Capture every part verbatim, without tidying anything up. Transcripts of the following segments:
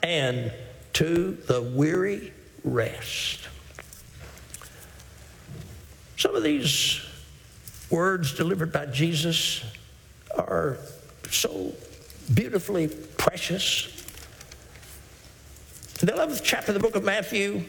and to the weary rest. Some of these words delivered by Jesus are so beautifully precious. In the eleventh chapter of the book of Matthew,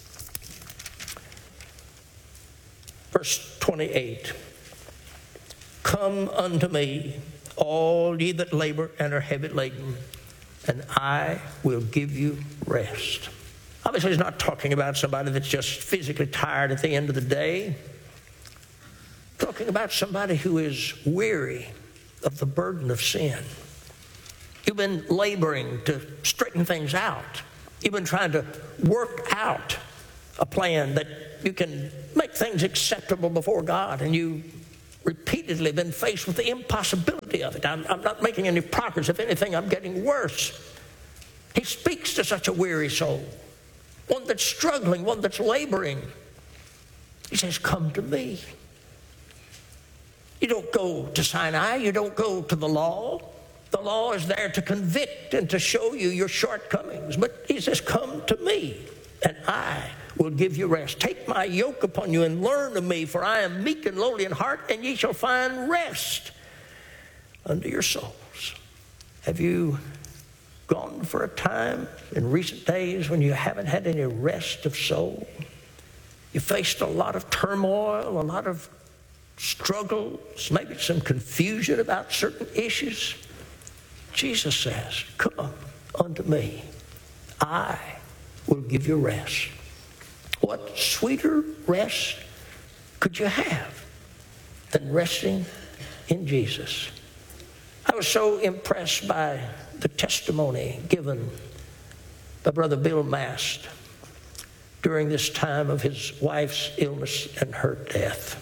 verse twenty-eight, "Come unto me, all ye that labor and are heavy laden, and I will give you rest." Obviously, he's not talking about somebody that's just physically tired at the end of the day. Talking about somebody who is weary of the burden of sin. You've been laboring to straighten things out. You've been trying to work out a plan that you can make things acceptable before God, and you repeatedly been faced with the impossibility of it. I'm, I'm not making any progress. If anything, I'm getting worse. He speaks to such a weary soul, one that's struggling, one that's laboring. He says, "Come to me." You don't go to Sinai. You don't go to the law. The law is there to convict and to show you your shortcomings. But he says, "Come to me, and I will give you rest. Take my yoke upon you and learn of me, for I am meek and lowly in heart, and ye shall find rest unto your souls." Have you gone for a time in recent days when you haven't had any rest of soul? You faced a lot of turmoil, a lot of struggles, maybe some confusion about certain issues. Jesus says, "Come unto me. I will give you rest." What sweeter rest could you have than resting in Jesus? I was so impressed by the testimony given by Brother Bill Mast during this time of his wife's illness and her death.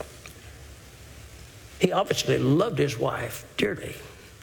He obviously loved his wife dearly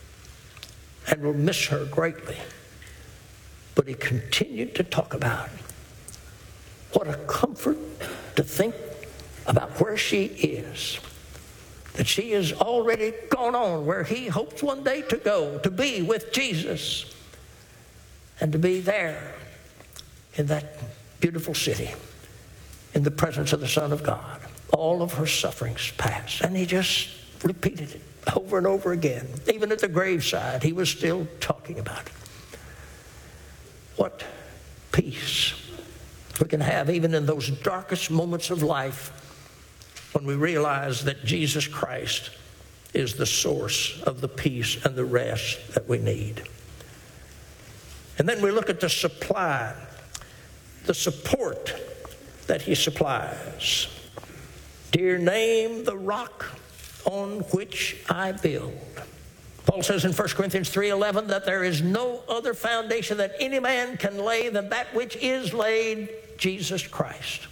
and will miss her greatly. But he continued to talk about what a comfort to think about where she is, that she has already gone on where he hopes one day to go, to be with Jesus, and to be there in that beautiful city, in the presence of the Son of God. All of her sufferings past. And he just repeated it over and over again. Even at the graveside, he was still talking about it. What peace we can have even in those darkest moments of life when we realize that Jesus Christ is the source of the peace and the rest that we need. And then we look at the supply, the support that he supplies. "Dear name the rock on which I build." Paul says in First Corinthians three eleven that there is no other foundation that any man can lay than that which is laid, Jesus Christ.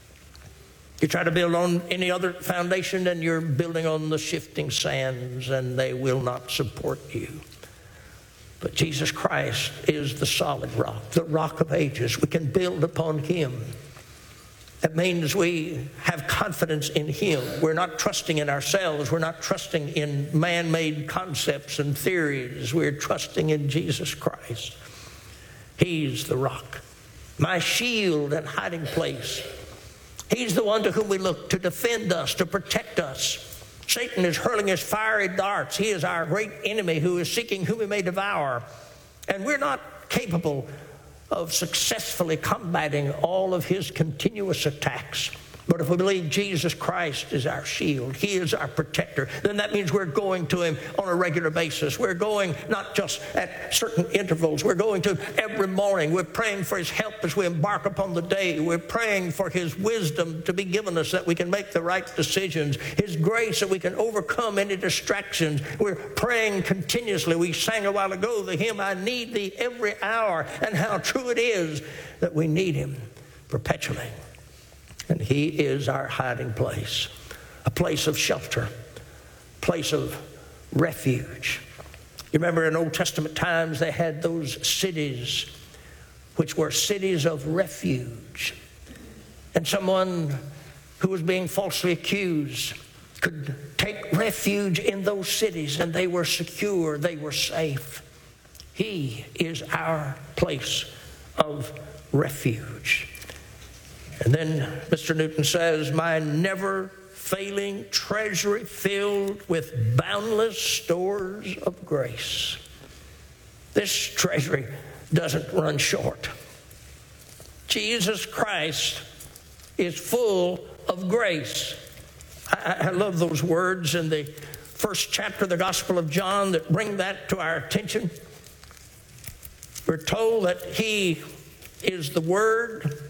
You try to build on any other foundation and you're building on the shifting sands, and they will not support you. But Jesus Christ is the solid rock, the rock of ages. We can build upon him. That means we have confidence in him. We're not trusting in ourselves. We're not trusting in man-made concepts and theories. We're trusting in Jesus Christ. He's the rock, my shield and hiding place. He's the one to whom we look to defend us, to protect us. Satan is hurling his fiery darts. He is our great enemy who is seeking whom he may devour. And we're not capable of successfully combating all of his continuous attacks. But if we believe Jesus Christ is our shield, he is our protector, then that means we're going to him on a regular basis. We're going not just at certain intervals. We're going to him every morning. We're praying for his help as we embark upon the day. We're praying for his wisdom to be given us that we can make the right decisions, his grace that we can overcome any distractions. We're praying continuously. We sang a while ago the hymn, "I need thee every hour," and how true it is that we need him perpetually. And he is our hiding place, a place of shelter, a place of refuge. You remember in Old Testament times they had those cities which were cities of refuge. And someone who was being falsely accused could take refuge in those cities, and they were secure, they were safe. He is our place of refuge. And then Mister Newton says, my never-failing treasury filled with boundless stores of grace. This treasury doesn't run short. Jesus Christ is full of grace. I, I love those words in the first chapter of the Gospel of John that bring that to our attention. We're told that He is the Word,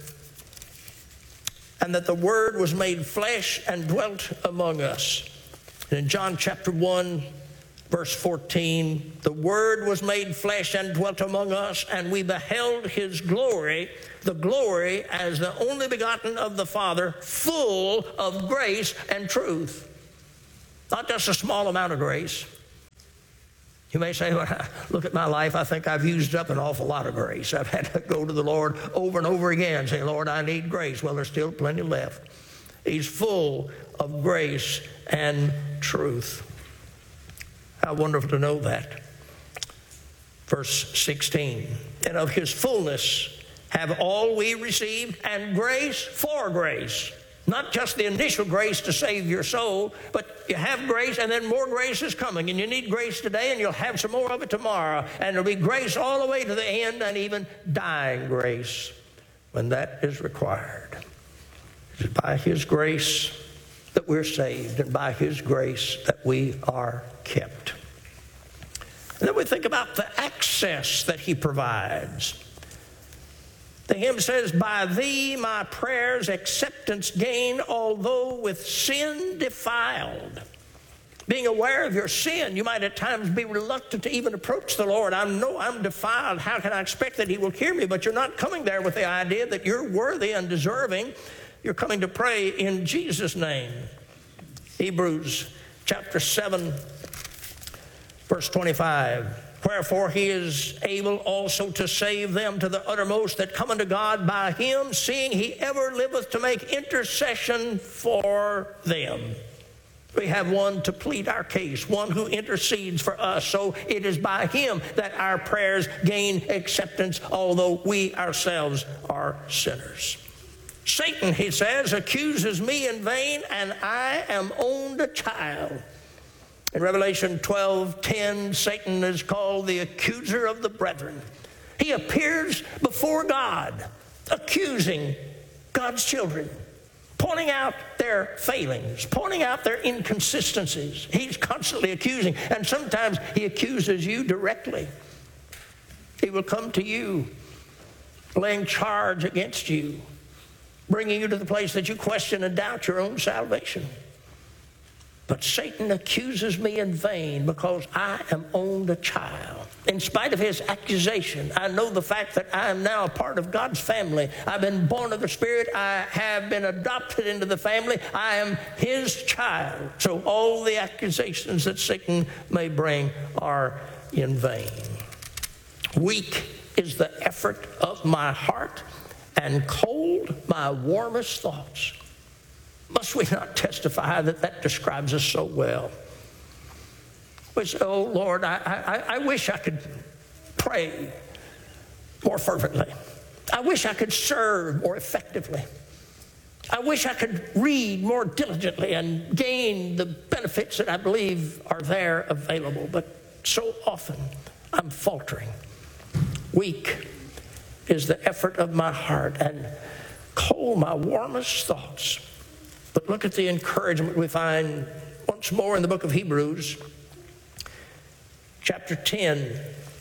and that the Word was made flesh and dwelt among us. And in John chapter one, verse fourteen, the Word was made flesh and dwelt among us, and we beheld His glory, the glory as the only begotten of the Father, full of grace and truth. Not just a small amount of grace. You may say, well, look at my life. I think I've used up an awful lot of grace. I've had to go to the Lord over and over again and say, Lord, I need grace. Well, there's still plenty left. He's full of grace and truth. How wonderful to know that. Verse sixteen, and of His fullness have all we received, and grace for grace. Not just the initial grace to save your soul, but you have grace, and then more grace is coming. And you need grace today, and you'll have some more of it tomorrow. And there'll be grace all the way to the end, and even dying grace when that is required. It's by His grace that we're saved, and by His grace that we are kept. And then we think about the access that He provides. The hymn says, by Thee my prayers acceptance gain, although with sin defiled. Being aware of your sin, you might at times be reluctant to even approach the Lord. I know I'm defiled. How can I expect that He will hear me? But you're not coming there with the idea that you're worthy and deserving. You're coming to pray in Jesus' name. Hebrews chapter seven, verse twenty-five. Wherefore He is able also to save them to the uttermost that come unto God by Him, seeing He ever liveth to make intercession for them. We have one to plead our case, one who intercedes for us. So it is by Him that our prayers gain acceptance, although we ourselves are sinners. Satan, he says, accuses me in vain, and I am owned a child. In Revelation twelve ten, Satan is called the accuser of the brethren. He appears before God, accusing God's children, pointing out their failings, pointing out their inconsistencies. He's constantly accusing, and sometimes he accuses you directly. He will come to you, laying charge against you, bringing you to the place that you question and doubt your own salvation. But Satan accuses me in vain because I am owned a child. In spite of his accusation, I know the fact that I am now a part of God's family. I've been born of the Spirit. I have been adopted into the family. I am His child. So all the accusations that Satan may bring are in vain. Weak is the effort of my heart, and cold my warmest thoughts. Must we not testify that that describes us so well? We say, oh, Lord, I, I, I wish I could pray more fervently. I wish I could serve more effectively. I wish I could read more diligently and gain the benefits that I believe are there available. But so often I'm faltering. Weak is the effort of my heart, and cold my warmest thoughts. But look at the encouragement we find once more in the book of Hebrews, chapter ten,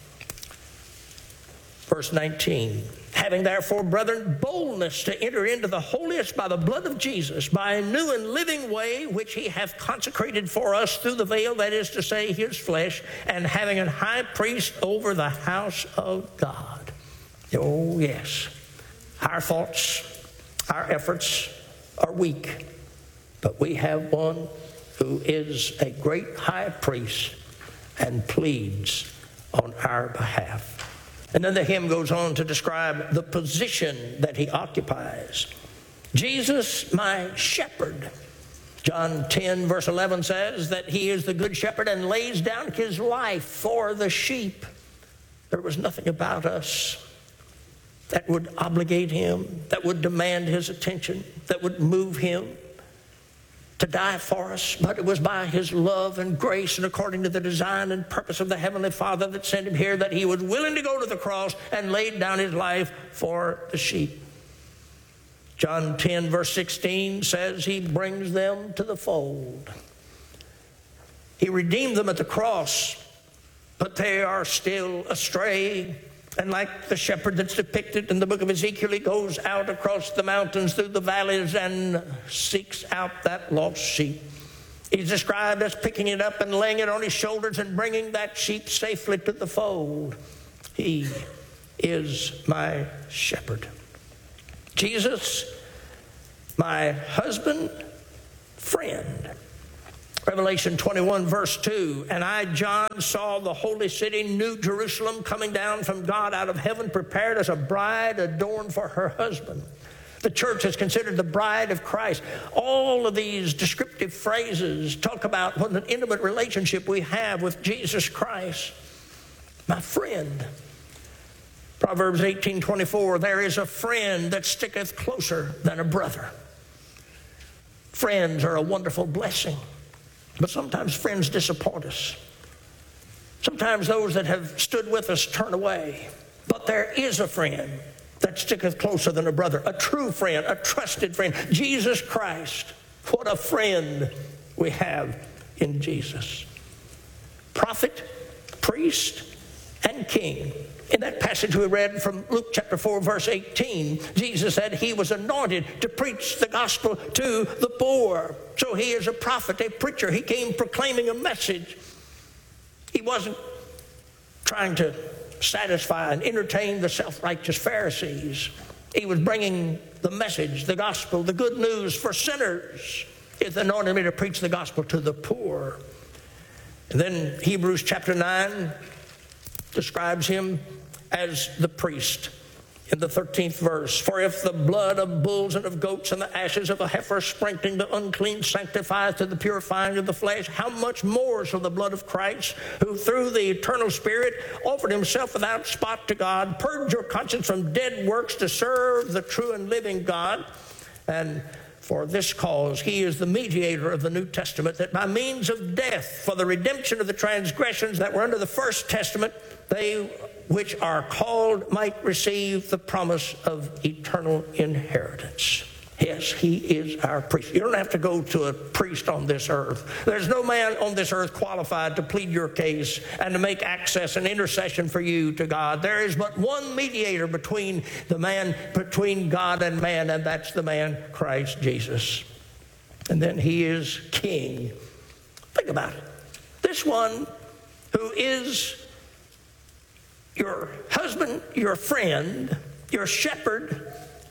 verse nineteen. Having therefore, brethren, boldness to enter into the holiest by the blood of Jesus, by a new and living way which He hath consecrated for us through the veil, that is to say, His flesh, and having an high priest over the house of God. Oh, yes, our thoughts, our efforts are weak. But we have one who is a great high priest and pleads on our behalf. And then the hymn goes on to describe the position that He occupies. Jesus, my shepherd. John ten, verse eleven says that He is the good shepherd and lays down His life for the sheep. There was nothing about us that would obligate him, that would demand his attention, that would move him to die for us. But it was by his love and grace and according to the design and purpose of the Heavenly Father that sent him here, that he was willing to go to the cross and laid down his life for the sheep. John ten verse sixteen says he brings them to the fold. He redeemed them at the cross, but they are still astray. And like the shepherd that's depicted in the book of Ezekiel, he goes out across the mountains, through the valleys, and seeks out that lost sheep. He's described as picking it up and laying it on his shoulders and bringing that sheep safely to the fold. He is my shepherd. Jesus, my husband, friend. Revelation twenty-one verse two, and I, John, saw the holy city, New Jerusalem, coming down from God out of heaven, prepared as a bride adorned for her husband. The church is considered the bride of Christ. All of these descriptive phrases talk about what an intimate relationship we have with Jesus Christ. My friend. Proverbs eighteen twenty-four, there is a friend that sticketh closer than a brother. Friends are a wonderful blessing. But sometimes friends disappoint us. Sometimes those that have stood with us turn away. But there is a friend that sticketh closer than a brother, a true friend, a trusted friend, Jesus Christ. What a friend we have in Jesus. Prophet, priest, and king. In that passage we read from Luke chapter four, verse eighteen, Jesus said he was anointed to preach the gospel to the poor. So he is a prophet, a preacher. He came proclaiming a message. He wasn't trying to satisfy and entertain the self-righteous Pharisees. He was bringing the message, the gospel, the good news for sinners. He anointed me to preach the gospel to the poor. And then Hebrews chapter nine describes him as the priest in the thirteenth verse. For if the blood of bulls and of goats and the ashes of a heifer sprinkling the unclean sanctifieth to the purifying of the flesh, how much more shall the blood of Christ, who through the eternal Spirit offered himself without spot to God, purge your conscience from dead works to serve the true and living God? And for this cause he is the mediator of the New Testament, that by means of death, for the redemption of the transgressions that were under the first testament, they which are called might receive the promise of eternal inheritance. Yes, he is our priest. You don't have to go to a priest on this earth. There's no man on this earth qualified to plead your case and to make access and intercession for you to God. There is but one mediator between the man, between God and man, and that's the man, Christ Jesus. And then he is king. Think about it. This one who is your husband, your friend, your shepherd,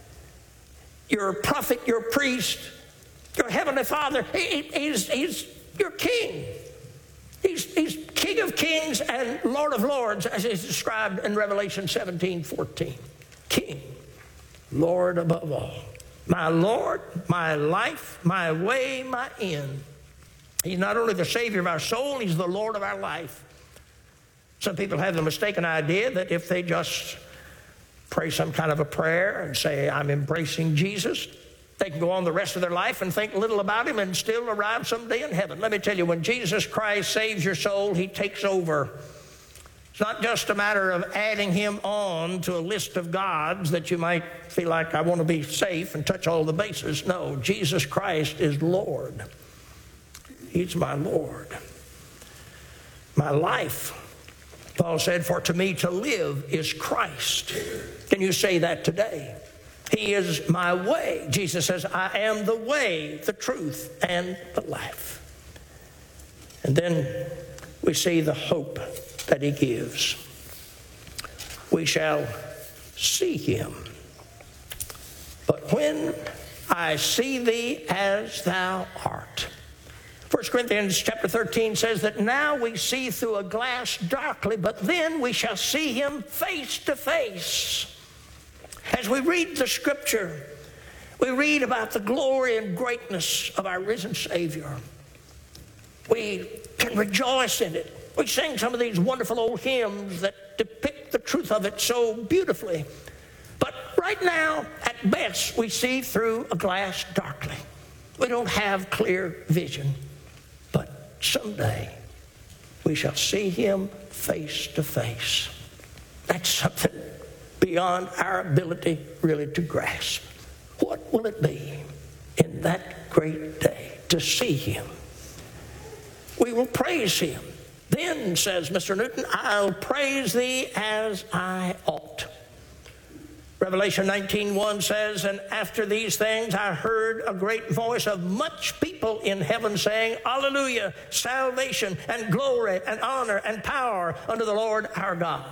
your prophet, your priest, your heavenly Father, he, he's, he's your king. He's, he's King of kings and Lord of lords, as is described in Revelation seventeen fourteen. King, Lord above all. My Lord, my life, my way, my end. He's not only the Savior of our soul, he's the Lord of our life. Some people have the mistaken idea that if they just pray some kind of a prayer and say, I'm embracing Jesus, they can go on the rest of their life and think little about him and still arrive someday in heaven. Let me tell you, when Jesus Christ saves your soul, he takes over. It's not just a matter of adding him on to a list of gods that you might feel like, I want to be safe and touch all the bases. No, Jesus Christ is Lord. He's my Lord. My life. Paul said, for to me to live is Christ. Can you say that today? He is my way. Jesus says, I am the way, the truth, and the life. And then we see the hope that he gives. We shall see him. But when I see thee as thou art. First Corinthians chapter thirteen says that now we see through a glass darkly, but then we shall see him face to face. As we read the scripture, we read about the glory and greatness of our risen Savior. We can rejoice in it. We sing some of these wonderful old hymns that depict the truth of it so beautifully. But right now, at best, we see through a glass darkly. We don't have clear vision. But someday, we shall see him face to face. That's something beyond our ability really to grasp. What will it be in that great day to see him? We will praise him. Then, says Mister Newton, I'll praise thee as I ought. Revelation nineteen one says, and after these things I heard a great voice of much people in heaven saying, Alleluia, salvation and glory and honor and power unto the Lord our God.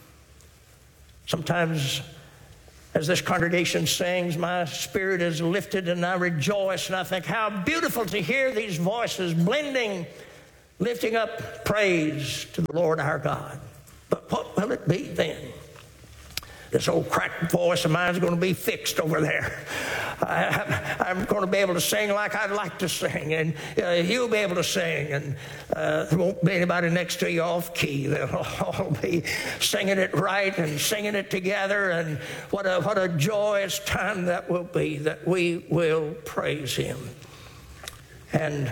Sometimes as this congregation sings, my spirit is lifted and I rejoice, and I think how beautiful to hear these voices blending, lifting up praise to the Lord our God. But what will it be then? This old cracked voice of mine is going to be fixed over there. I, I'm going to be able to sing like I'd like to sing, and uh, you'll be able to sing, and uh, there won't be anybody next to you off key. They'll all be singing it right and singing it together, and what a, what a joyous time that will be, that we will praise him. And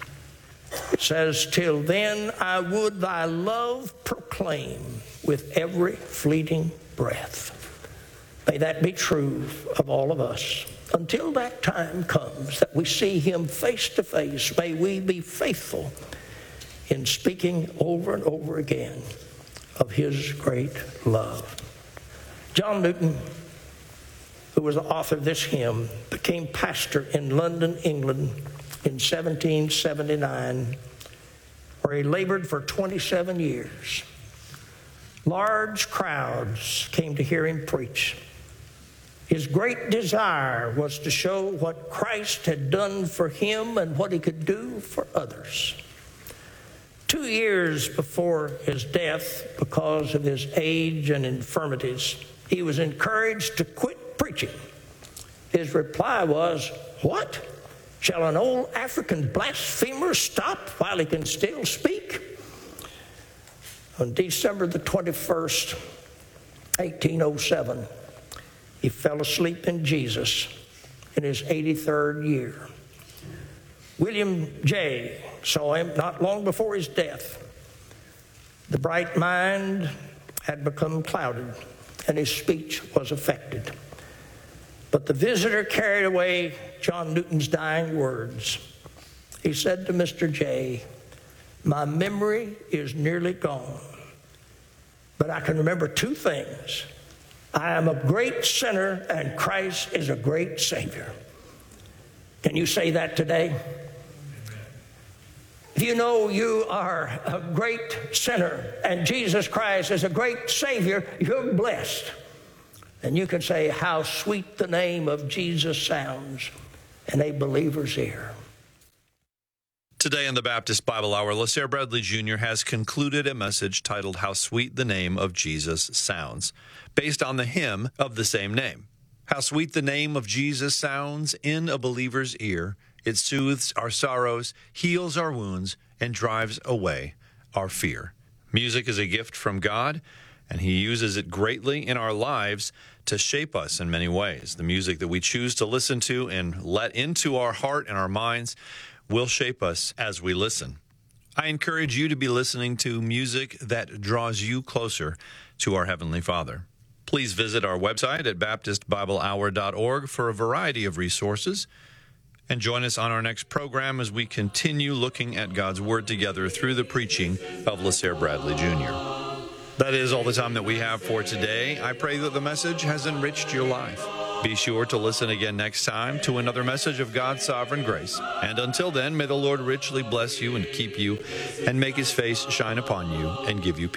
it says, till then I would thy love proclaim with every fleeting breath. May that be true of all of us. Until that time comes that we see him face to face, may we be faithful in speaking over and over again of his great love. John Newton, who was the author of this hymn, became pastor in London, England in seventeen seventy-nine, where he labored for twenty-seven years. Large crowds came to hear him preach. His great desire was to show what Christ had done for him and what he could do for others. Two years before his death, because of his age and infirmities, he was encouraged to quit preaching. His reply was, what? Shall an old African blasphemer stop while he can still speak? On December the twenty-first, eighteen oh seven, he fell asleep in Jesus in his eighty-third year. William Jay saw him not long before his death. The bright mind had become clouded, and his speech was affected. But the visitor carried away John Newton's dying words. He said to Mister Jay, my memory is nearly gone, but I can remember two things. I am a great sinner, and Christ is a great Savior. Can you say that today? If you know you are a great sinner and Jesus Christ is a great Savior, you're blessed. And you can say, how sweet the name of Jesus sounds in a believer's ear. Today in the Baptist Bible Hour, LaSare Bradley Junior has concluded a message titled, How Sweet the Name of Jesus Sounds, based on the hymn of the same name. How sweet the name of Jesus sounds in a believer's ear. It soothes our sorrows, heals our wounds, and drives away our fear. Music is a gift from God, and he uses it greatly in our lives to shape us in many ways. The music that we choose to listen to and let into our heart and our minds will shape us as we listen. I encourage you to be listening to music that draws you closer to our Heavenly Father. Please visit our website at baptist bible hour dot org for a variety of resources, and join us on our next program as we continue looking at God's Word together through the preaching of LaSare Bradley Junior That is all the time that we have for today. I pray that the message has enriched your life. Be sure to listen again next time to another message of God's sovereign grace. And until then, may the Lord richly bless you and keep you, and make his face shine upon you and give you peace.